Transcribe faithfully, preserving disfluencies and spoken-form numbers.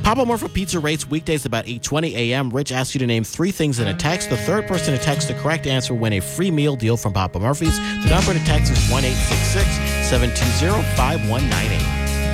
Papa Murphy Pizza rates weekdays about eight twenty a.m. Rich asks you to name three things in a text. The third person to text the correct answer will win a free meal deal from Papa Murphy's. The number to text is one eight six six, seven two zero, five one nine eight.